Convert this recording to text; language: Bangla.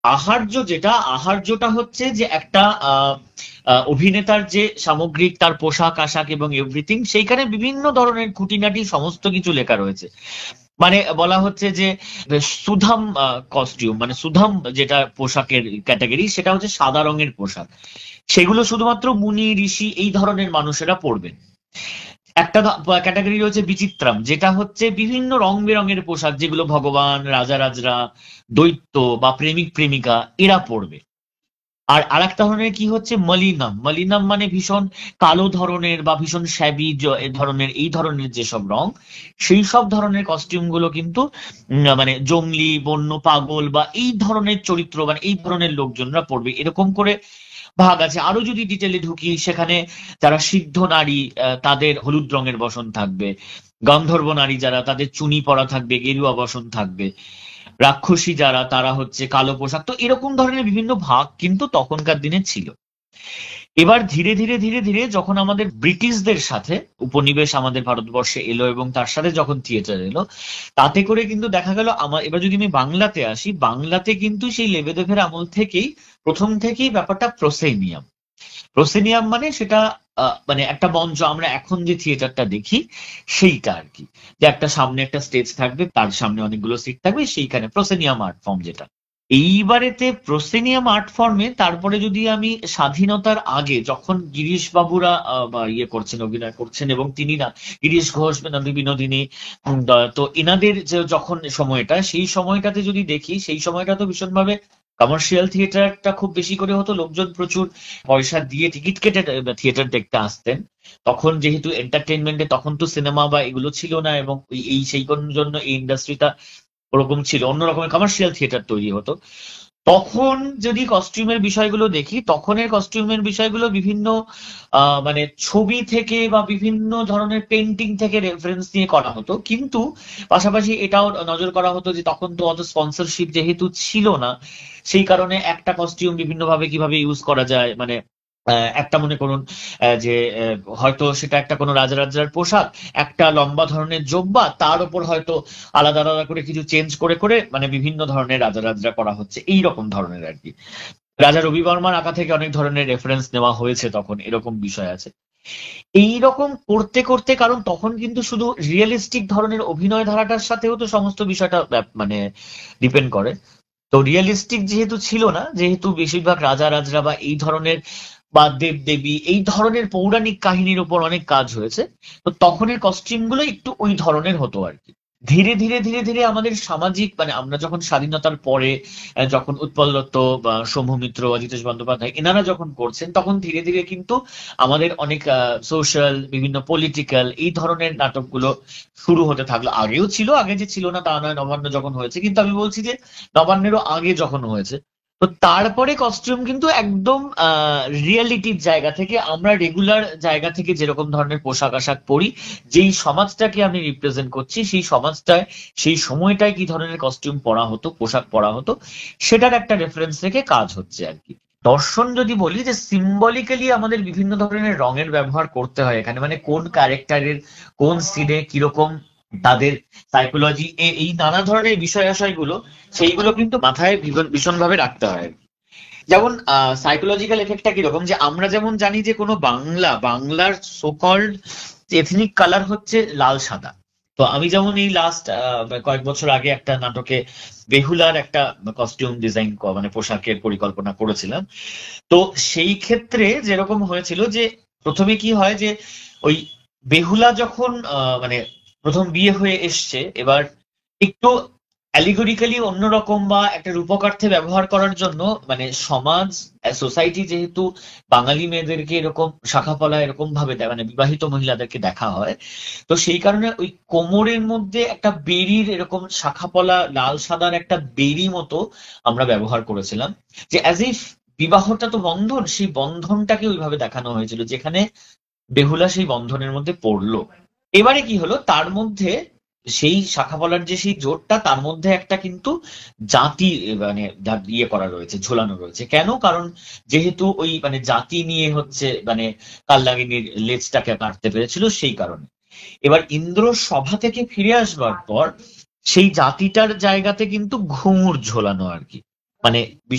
আহার্যটা হচ্ছে যে একটা অভিনেতার যে সামগ্রিক তার পোশাক আশাক এবং এভরিথিং, সেইখানে বিভিন্ন ধরনের খুঁটিনাটি সমস্ত কিছু লেখা রয়েছে। মানে বলা হচ্ছে যে সুধাম কস্টিউম, মানে সুধাম যেটা পোশাকের ক্যাটাগরি, সেটা হচ্ছে সাদা রঙের পোশাক। সেগুলো শুধুমাত্র মুনি ঋষি এই ধরনের মানুষেরা পরবেন। একটা ক্যাটাগরি রয়েছে বিচিত্রাম, যেটা হচ্ছে বিভিন্ন রং বেরঙের পোশাক, যেগুলো ভগবান, রাজা রাজরা, দৈত্য বা প্রেমিক প্রেমিকা এরা পরবে। আর আরেকটা ধরনের কি হচ্ছে মলিনাম। মলিনাম মানে ভীষণ কালো ধরনের বা ভীষণ শ্যাবি এ ধরনের, এই ধরনের যেসব রং, সেই সব ধরনের কস্টিউম গুলো কিন্তু মানে জঙ্গলি, বন্য, পাগল বা এই ধরনের চরিত্র, মানে এই ধরনের লোকজনরা পড়বে, এরকম করে ভাগ আছে। আরো যদি ডিটেলে ঢুকি, সেখানে যারা সিদ্ধ নারী, তাদের হলুদ রঙের বসন থাকবে। গন্ধর্ব নারী যারা, তাদের চুনি পরা থাকবে, গেরুয়া বসন থাকবে। রাক্ষসী যারা, তারা হচ্ছে কালো পোশাক। তো এরকম ধরনের বিভিন্ন ভাগ কিন্তু তখনকার দিনে ছিল। এবার ধীরে ধীরে ধীরে ধীরে যখন আমাদের ব্রিটিশদের সাথে উপনিবেশ আমাদের ভারতবর্ষে এলো এবং তার সাথে যখন থিয়েটার এলো, তাতে করে কিন্তু দেখা গেল আমার, এবার যদি আমি বাংলাতে আসি, বাংলাতে কিন্তু সেই লেবেদেভের আমল থেকেই, প্রথম থেকেই ব্যাপারটা প্রসেনিয়াম। প্রসেনিয়াম মানে সেটা মানে একটা মঞ্চ, আমরা এখন যে থিয়েটারটা দেখি সেইটা আর কি, যে একটা সামনে একটা স্টেজ থাকবে, তার সামনে অনেকগুলো সিট থাকবে, সেইখানে প্রসেনিয়াম আর্ট ফর্ম যেটা। এইবারেতে প্রসেনিয়াম আর্ট ফর্মে তারপরে যদি আমি স্বাধীনতার আগে যখন গিরিশ বাবুরা বা ইয়ে করছেন, অভিনয় করছেন, এবং তিনি না, গিরিশ ঘোষ, নন্দী বিনোদিনী, তো এনাদের যে যখন সময়টা, সেই সময়টাতে যদি দেখি, সেই সময়টা তো ভীষণভাবে কমার্শিয়াল থিয়েটারটা খুব বেশি করে হতো, লোকজন প্রচুর পয়সা দিয়ে টিকিট কেটে থিয়েটার দেখতে আসতেন। তখন যেহেতু এন্টারটেনমেন্টে তখন তো সিনেমা বা এগুলো ছিল না, এবং এই সেই জন্য এই ইন্ডাস্ট্রিটা ওরকম ছিল, অন্য রকমের কমার্শিয়াল থিয়েটার তৈরি হতো। তখন যদি কস্টিউমের বিষয়গুলো দেখি, তখনের কস্টিউমের বিষয়গুলো বিভিন্ন মানে ছবি থেকে বা বিভিন্ন ধরনের পেন্টিং থেকে রেফারেন্স নিয়ে করা হতো, কিন্তু পাশাপাশি এটাও নজর করা হতো যে তখন তো অত স্পন্সরশিপ যেহেতু ছিল না, সেই কারণে একটা কস্টিউম বিভিন্ন ভাবে কিভাবে ইউজ করা যায়, মানে একটা মনে করুন যে হয়তো সেটা একটা কোনো রাজার পোশাক, একটা লম্বা ধরনের জোব্বা, তার উপর হয়তো আলাদা আলাদা করে কিছু চেঞ্জ করে করে মানে বিভিন্ন ধরনের রাজরা করা হচ্ছে, এই রকম ধরনের আর কি। রাজা রবি বর্মার আঁকা থেকে অনেক ধরনের রেফারেন্স নেওয়া হয়েছে, তখন এরকম বিষয় আছে। এই রকম করতে করতে, কারণ তখন কিন্তু শুধু রিয়েলিস্টিক ধরনের অভিনয় ধারাটার সাথেও তো সমস্ত বিষয়টা মানে ডিপেন্ড করে। তো রিয়েলিস্টিক যেহেতু ছিল না, যেহেতু বেশিরভাগ রাজরা বা এই ধরনের বা দেব দেবী এই ধরনের পৌরাণিক কাহিনীর উপর অনেক কাজ হয়েছে, তো তখনের কস্টিউম গুলো একটু ওই ধরনের হতো আর কি। ধীরে ধীরে ধীরে ধীরে আমাদের সামাজিক, মানে আমরা যখন স্বাধীনতার পরে যখন উৎপল দত্ত বা শম্ভু মিত্র, অজিতেশ বন্দ্যোপাধ্যায় এনারা যখন করছেন, তখন ধীরে ধীরে কিন্তু আমাদের অনেক সোশ্যাল, বিভিন্ন পলিটিক্যাল এই ধরনের নাটকগুলো শুরু হতে থাকলো। আগেও ছিল, আগে যে ছিল না তা নয়, নবান্ন যখন হয়েছে, কিন্তু আমি বলছি যে নবান্নেরও আগে যখন হয়েছে। তো তারপরে কস্টিউম কিন্তু একদম রিয়েলিটির জায়গা থেকে, আমরা রেগুলার জায়গা থেকে যেরকম ধরনের পোশাক আশাক পরি, যেই সমাজটাকে আমি রিপ্রেজেন্ট করছি, সেই সমাজটায় সেই সময়টায় কি ধরনের কস্টিউম পরা হতো, পোশাক পরা হতো, সেটার একটা রেফারেন্স থেকে কাজ হচ্ছে আর কি। দর্শন যদি বলি, যে সিম্বলিক্যালি আমাদের বিভিন্ন ধরনের রঙের ব্যবহার করতে হয় এখানে, মানে কোন ক্যারেক্টারের কোন সিনে কিরকম তাদের সাইকোলজি, এই নানা ধরনের বিষয় আশয়গুলো, সেইগুলো কিন্তু মাথায় ভীষণভাবে রাখতে হয়। যেমন সাইকোলজিক্যাল এফেক্টটা কিরকম, যে আমরা যেমন জানি যে কোনো বাংলার সোকল্ড এথনিক কালার হচ্ছে লাল সাদা। তো আমি যেমন এই লাস্ট কয়েক বছর আগে একটা নাটকে বেহুলার একটা কস্টিউম ডিজাইন, মানে পোশাকের পরিকল্পনা করেছিলাম। তো সেই ক্ষেত্রে যেরকম হয়েছিল, যে প্রথমে কি হয় যে ওই বেহুলা যখন মানে প্রথম বিয়ে হয়ে এসছে, এবার একটু অ্যালিগরিক্যালি অন্যরকম বা একটা রূপকার্থে ব্যবহার করার জন্য, মানে সমাজ, সোসাইটি যেহেতু বাঙালি মেয়েদেরকে এরকম শাখাপলা এরকম ভাবে দেয়, মানে বিবাহিত মহিলাদেরকে দেখা হয়, তো সেই কারণে ওই কোমরের মধ্যে একটা বেড়ির এরকম শাখাপলা লাল সাদার একটা বেড়ি মতো আমরা ব্যবহার করেছিলাম, যে অ্যাজ ইফ বিবাহটা তো বন্ধন, সেই বন্ধনটাকে ওইভাবে দেখানো হয়েছিল, যেখানে বেহুলা সেই বন্ধনের মধ্যে পড়লো। এবারে কি হলো, তার মধ্যে সেই শাখাপলার যে সেই জোটটা, তার মধ্যে একটা কিন্তু জাতি, মানে ইয়ে করা রয়েছে, ঝোলানো রয়েছে। কেন? কারণ যেহেতু ওই মানে জাতি নিয়ে হচ্ছে, মানে কালনাগিনীর লেজটাকে কাটতে পেরেছিল, সেই কারণে। এবার ইন্দ্র সভা থেকে ফিরে আসবার পর সেই জাতিটার জায়গাতে কিন্তু ঘুঙুর ঝোলানো আর কি। মানে